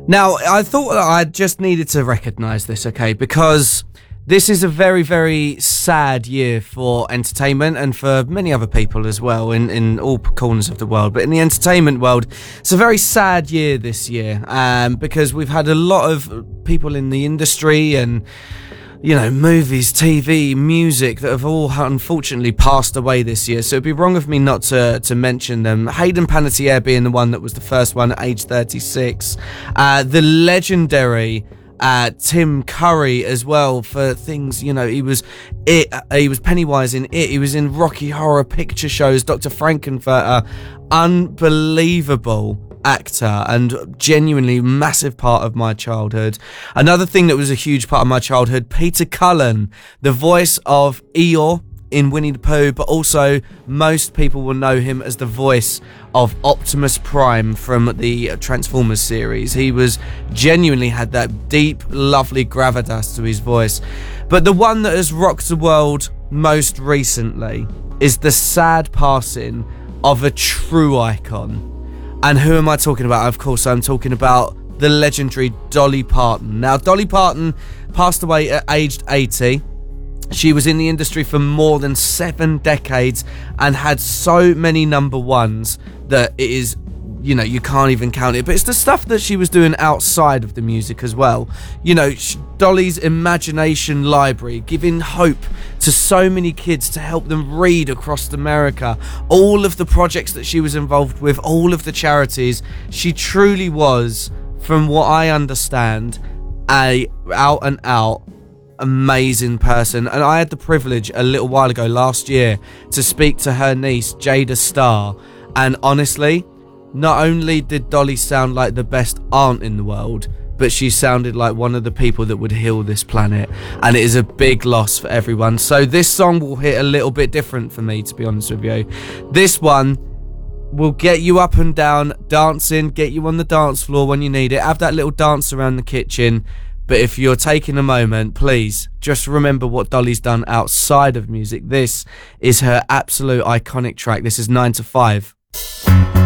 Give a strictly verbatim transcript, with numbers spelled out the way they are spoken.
Now, I thought that I just needed to recognise this, okay, because this is a very, very sad year for entertainment and for many other people as well in, in all corners of the world. But in the entertainment world, it's a very sad year this year um, because we've had a lot of people in the industry and, you know, movies, T V, music that have all unfortunately passed away this year. So it'd be wrong of me not to to mention them. Hayden Panettiere being the one that was the first one at age thirty-six. Uh, the legendary uh, Tim Curry as well for things, you know, he was it. He was Pennywise in It. He was in Rocky Horror Picture Shows, Doctor Frankenfurter. Unbelievable actor and genuinely massive part of my childhood. Another thing that was a huge part of my childhood, Peter Cullen, the voice of Eeyore in Winnie the Pooh, but also most people will know him as the voice of Optimus Prime from the Transformers series. He was genuinely had that deep, lovely gravitas to his voice. But the one that has rocked the world most recently is the sad passing of a true icon. And who am I talking about? Of course, I'm talking about the legendary Dolly Parton. Now, Dolly Parton passed away at aged eighty. She was in the industry for more than seven decades and had so many number ones that it is, you know, you can't even count it. But it's the stuff that she was doing outside of the music as well. You know, Dolly's imagination library, giving hope to so many kids to help them read across America. All of the projects that she was involved with, all of the charities. She truly was, from what I understand, a out and out amazing person. And I had the privilege a little while ago last year to speak to her niece Jada Starr, and honestly, not only did Dolly sound like the best aunt in the world, but she sounded like one of the people that would heal this planet, and it is a big loss for everyone. So this song will hit a little bit different for me, to be honest with you. This one will get you up and down, dancing, get you on the dance floor when you need it, have that little dance around the kitchen. But if you're taking a moment, please just remember what Dolly's done outside of music. This is her absolute iconic track. This is nine to five.